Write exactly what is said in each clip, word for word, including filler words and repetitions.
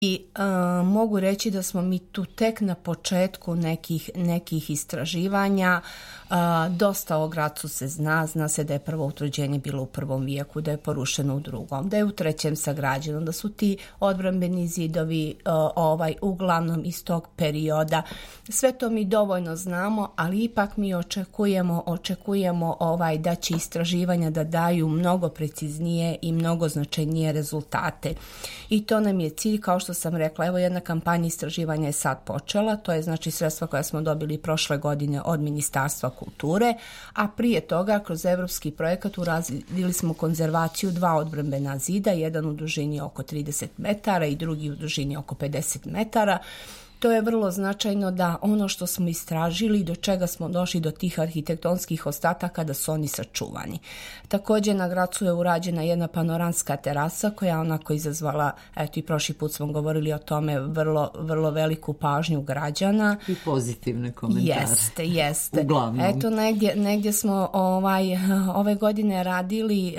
I uh, mogu reći da smo mi tu tek na početku nekih, nekih istraživanja. Uh, dosta o Gracu se zna, zna se da je prvo utvrđenje bilo u prvom vijeku, da je porušeno u drugom, da je u trećem sagrađeno, da su ti odbrambeni zidovi uh, ovaj, uglavnom iz tog perioda. Sve to mi dovoljno znamo, ali ipak mi očekujemo, očekujemo ovaj, da će istraživanja da daju mnogo preciznije i mnogo značajnije rezultate. I to nam je cilj, kao što sam rekla, evo jedna kampanja istraživanja je sad počela, to je znači sredstva koja smo dobili prošle godine od Ministarstva kulture, a prije toga kroz evropski projekat uradili smo konzervaciju dva odbrambena zida, jedan u dužini oko trideset metara i drugi u dužini oko pedeset metara. To je vrlo značajno da ono što smo istražili, do čega smo došli do tih arhitektonskih ostataka, da su oni sačuvani. Također na Gracu je urađena jedna panoramska terasa koja je onako izazvala, eto i prošli put smo govorili o tome, vrlo, vrlo veliku pažnju građana. I pozitivne komentare. Jeste, jeste. Uglavnom. Eto negdje, negdje smo ovaj, ove godine radili,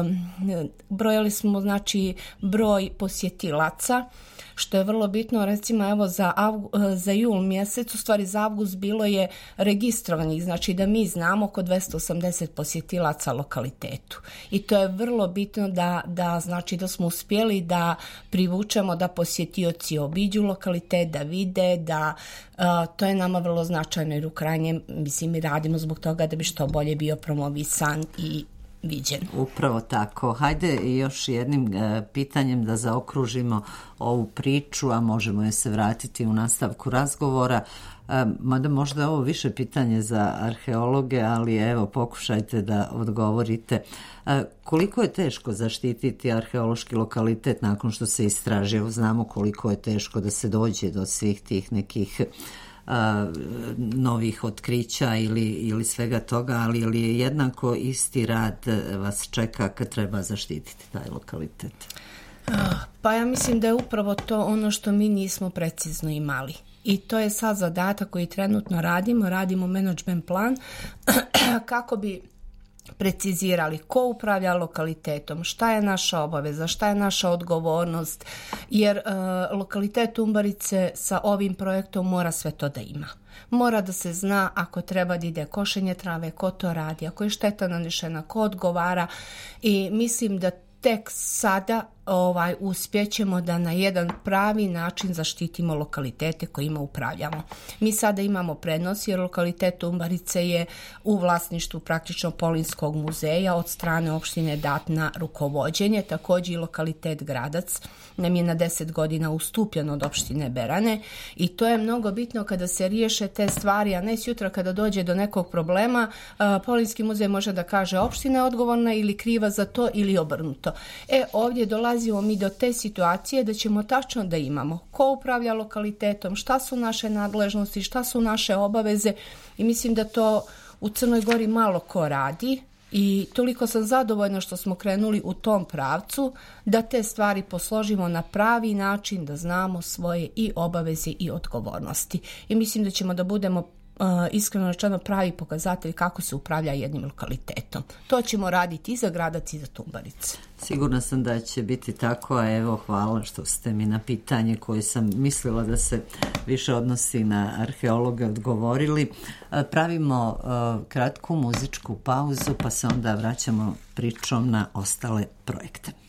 um, brojali smo znači broj posjetilaca, što je vrlo bitno, recimo evo za, avgu, za jul mjesec, u stvari za avgust bilo je registrovanih, znači da mi znamo oko dvesta osamdeset posjetilaca lokalitetu. I to je vrlo bitno da, da znači da smo uspjeli da privučemo da posjetioci obiđu lokalitet, da vide, da uh, to je nama vrlo značajno jer u krajnjem, mislim, mi radimo zbog toga da bi što bolje bio promovisan i viđen. Upravo tako. Hajde još jednim e, pitanjem da zaokružimo ovu priču, a možemo je se vratiti u nastavku razgovora. E, mada možda je ovo više pitanje za arheologe, ali evo pokušajte da odgovorite. E, koliko je teško zaštititi arheološki lokalitet nakon što se istraži? Evo znamo koliko je teško da se dođe do svih tih nekih A, novih otkrića ili, ili svega toga, ali je jednako isti rad vas čeka kad treba zaštititi taj lokalitet? Pa ja mislim da je upravo to ono što mi nismo precizno imali. I to je sad zadatak koji trenutno radimo, radimo management plan kako bi precizirali ko upravlja lokalitetom, šta je naša obaveza, šta je naša odgovornost, jer e, lokalitet Umbarice sa ovim projektom mora sve to da ima. Mora da se zna ako treba da ide košenje trave, ko to radi, ako je šteta nanešena, ko odgovara i mislim da tek sada ovaj, uspjećemo da na jedan pravi način zaštitimo lokalitete kojima upravljamo. Mi sada imamo prednost jer lokalitet Umbarice je u vlasništvu praktično Polinskog muzeja od strane opštine dat na rukovođenje. Također i lokalitet Gradac nam je na deset godina ustupljen od opštine Berane i to je mnogo bitno kada se riješe te stvari, a ne sutra kada dođe do nekog problema, Polinski muzej može da kaže opština je odgovorna ili kriva za to ili obrnuto. E, ovdje dolazimo mi do te situacije da ćemo tačno da imamo ko upravlja lokalitetom, šta su naše nadležnosti, šta su naše obaveze i mislim da to u Crnoj Gori malo ko radi i toliko sam zadovoljna što smo krenuli u tom pravcu da te stvari posložimo na pravi način, da znamo svoje i obaveze i odgovornosti. I mislim da ćemo da budemo Uh, iskreno rečeno pravi pokazatelj kako se upravlja jednim lokalitetom. To ćemo raditi i za Gradac i za Umbarice. Sigurna sam da će biti tako, a evo hvala što ste mi na pitanje koje sam mislila da se više odnosi na arheologe odgovorili. Uh, pravimo uh, kratku muzičku pauzu pa se onda vraćamo pričom na ostale projekte.